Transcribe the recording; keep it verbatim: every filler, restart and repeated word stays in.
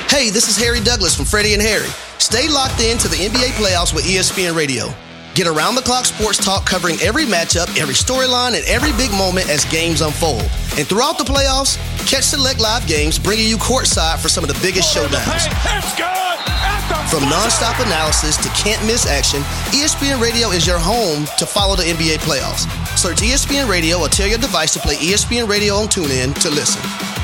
Hey, this is Harry Douglas from Freddie and Harry. Stay locked in to the N B A playoffs with E S P N Radio. Get around-the-clock sports talk covering every matchup, every storyline, and every big moment as games unfold. And throughout the playoffs, catch select live games bringing you courtside for some of the biggest showdowns. From nonstop analysis to can't-miss action, E S P N Radio is your home to follow the N B A playoffs. Search E S P N Radio or tell your device to play E S P N Radio on TuneIn to listen.